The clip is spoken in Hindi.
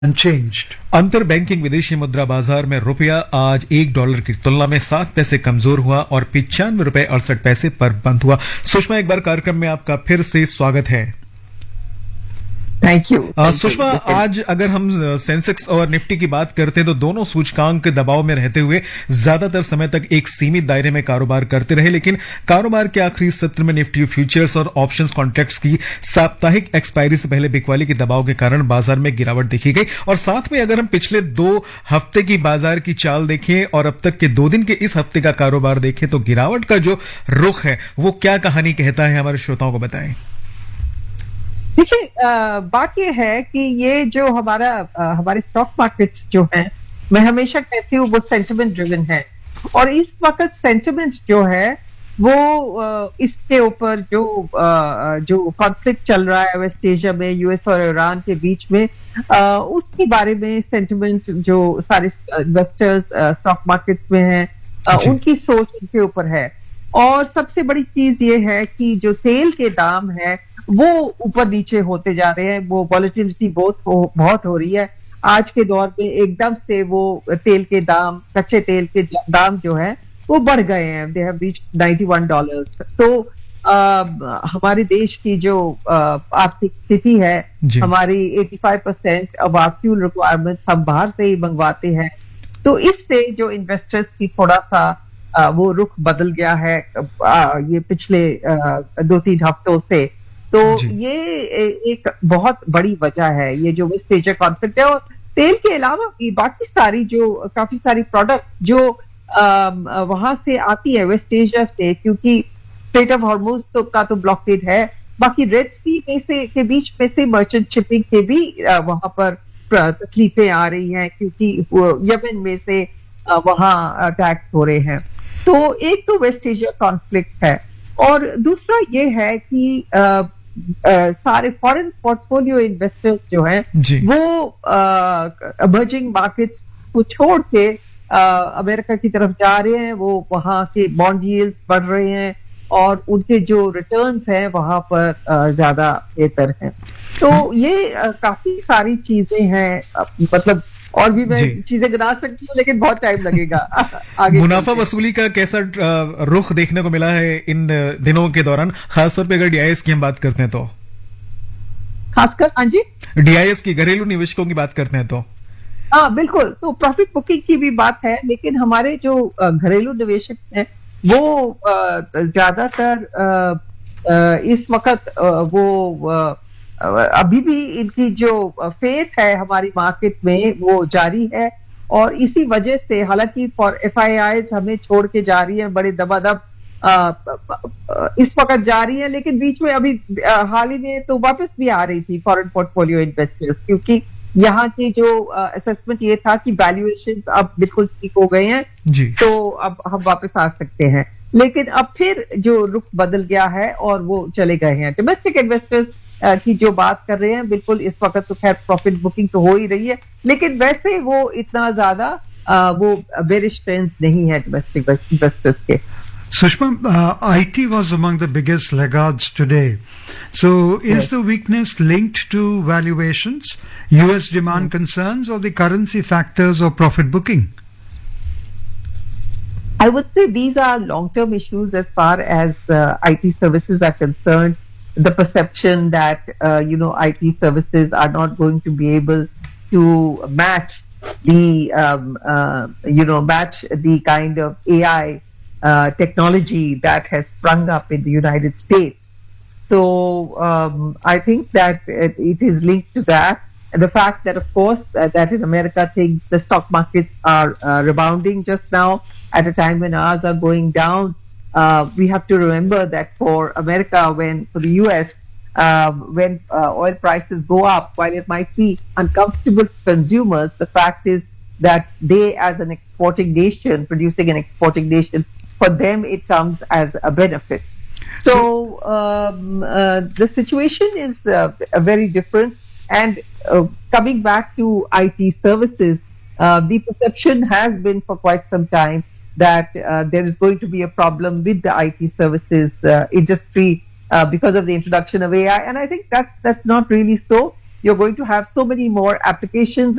unchanged. अंतर बैंकिंग विदेशी मुद्रा बाजार में रुपया आज $1 की तुलना में 7 पैसे कमजोर हुआ और 95 रुपए 68 पैसे पर बंद हुआ। सुषमा, एक बार कार्यक्रम में आपका फिर से स्वागत है। Thank you. सुषमा, आज अगर हम सेंसेक्स और निफ्टी की बात करते हैं तो दोनों सूचकांक दबाव में रहते हुए ज्यादातर समय तक एक सीमित दायरे में कारोबार करते रहे, लेकिन कारोबार के आखिरी सत्र में निफ्टी फ्यूचर्स और ऑप्शंस कॉन्ट्रैक्ट्स की साप्ताहिक एक्सपायरी से पहले बिकवाली के दबाव के कारण बाजार में गिरावट देखी गई। और साथ में अगर हम पिछले 2 हफ्ते की बाजार की चाल देखें और अब तक के 2 दिन के इस हफ्ते का कारोबार देखें तो गिरावट का जो रुख है वो क्या कहानी कहता है, हमारे श्रोताओं को बताएं। देखिए, बात यह है कि ये जो हमारे स्टॉक मार्केट्स जो हैं, मैं हमेशा कहती हूँ वो सेंटिमेंट ड्रिवन है। और इस वक्त सेंटिमेंट जो है वो इसके ऊपर जो कॉन्फ्लिक्ट चल रहा है वेस्ट एशिया में, यूएस और ईरान के बीच में, उसके बारे में सेंटिमेंट जो सारे इन्वेस्टर्स स्टॉक मार्केट्स में हैं, उनकी सोच उनके ऊपर है। और सबसे बड़ी चीज ये है कि जो तेल के दाम है वो ऊपर नीचे होते जा रहे हैं, वो वॉलेटिलिटी बहुत हो रही है। आज के दौर में एकदम से वो तेल के दाम, कच्चे तेल के दाम जो है वो बढ़ गए हैं, दे हैव रीच्ड $91। तो हमारे देश की जो आर्थिक स्थिति है, हमारी 85% अब फ्यूल रिक्वायरमेंट हम बाहर से ही मंगवाते हैं, तो इससे जो इन्वेस्टर्स की थोड़ा सा वो रुख बदल गया है ये पिछले 2-3 हफ्तों से। तो ये एक बहुत बड़ी वजह है, ये जो वेस्ट एशिया कॉन्फ्लिक्ट है। और तेल के अलावा भी बाकी सारी काफी सारी प्रोडक्ट जो वहां से आती है वेस्ट एशिया से, क्योंकि स्ट्रेट ऑफ हॉर्मुज का तो ब्लॉकेड है, बाकी रेड सी के बीच में से मर्चेंट शिपिंग के भी वहां पर तकलीफें आ रही हैं, क्योंकि यमन में से वहां अटैक्स हो रहे हैं। तो एक तो वेस्ट एशिया कॉन्फ्लिक्ट है, और दूसरा ये है कि सारे फॉरेन पोर्टफोलियो इन्वेस्टर्स जो हैं वो इमर्जिंग मार्केट्स को छोड़ के अमेरिका की तरफ जा रहे हैं। वो वहां के बॉन्ड यील्ड्स बढ़ रहे हैं और उनके जो रिटर्न्स हैं वहां पर ज्यादा बेहतर हैं। तो ये काफी सारी चीजें हैं, मतलब और भी मैं चीजें गिना सकती हूँ लेकिन बहुत टाइम लगेगा। आगे मुनाफा वसूली का कैसा रुख देखने को मिला है इन दिनों के दौरान, खासतौर पे अगर डीआईएस की हम बात करते हैं तो? खासकर हाँ जी, डीआईएस की, घरेलू निवेशकों की बात करते हैं तो? हाँ बिल्कुल, तो प्रॉफिट बुकिंग की भी बात है, लेकिन हमारे जो घरेलू निवेशक हैं वो ज्यादातर इस वक्त वो अभी भी इनकी जो फेथ है हमारी मार्केट में वो जारी है। और इसी वजह से हालांकि फॉर एफआईआईज हमें छोड़ के जा रही है, बड़े दबादब इस वक्त जा रही है, लेकिन बीच में अभी हाल ही में तो वापस भी आ रही थी फॉरेन पोर्टफोलियो इन्वेस्टर्स, क्योंकि यहाँ की जो असेसमेंट ये था कि वैल्यूएशन अब बिल्कुल ठीक हो गए हैं तो अब हम वापस आ सकते हैं। लेकिन अब फिर जो रुख बदल गया है और वो चले गए हैं। डोमेस्टिक इन्वेस्टर्स की जो बात कर रहे हैं, बिल्कुल इस वक्त तो खैर प्रॉफिट बुकिंग तो हो ही रही है, लेकिन वैसे वो इतना ज्यादा वो बेरिश ट्रेंड्स नहीं है डोमेस्टिक इन्वेस्टर्स के। Sushma, IT was among the biggest laggards today. So is the weakness linked to valuations, US demand concerns, or the currency factors or profit booking? I would say these are long-term issues as far as IT services are concerned. The perception that IT services are not going to be able to match the kind of AI technology that has sprung up in the United States. So I think that it is linked to that. And the fact that, of course, that in America things, the stock markets are rebounding just now at a time when ours are going down. We have to remember that for America, for the US, when oil prices go up, while it might be uncomfortable for consumers, the fact is that they, as an exporting nation, producing an exporting nation, for them it comes as a benefit. So the situation is very different. And coming back to IT services, the perception has been for quite some time that there is going to be a problem with the IT services industry because of the introduction of AI. And I think that's not really so. you're going to have so many more applications